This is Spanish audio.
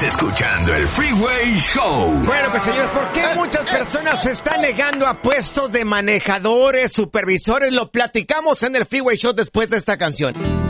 Estás escuchando el Freeway Show. Bueno, pues señores, ¿por qué muchas personas se están negando a puestos de manejadores, supervisores? Lo platicamos en el Freeway Show después de esta canción.